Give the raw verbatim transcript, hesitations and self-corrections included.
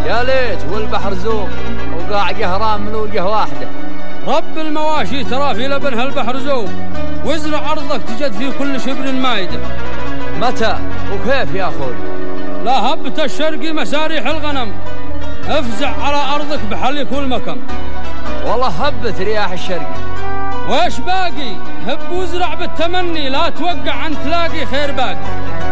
يا ليت والبحر زوم وقاع جهران من وجه واحدة. رب المواشي ترى في لبنها البحر زوم، وازرع أرضك تجد في كل شبر مايدة. متى وكيف يا أخوي؟ لا هبت الشرقي مساريح الغنم، افزع على أرضك بحلك والمكم. والله هبت رياح الشرقي. وإيش باقي؟ هب وازرع بالتمني، لا توقع عن تلاقي خير باقي.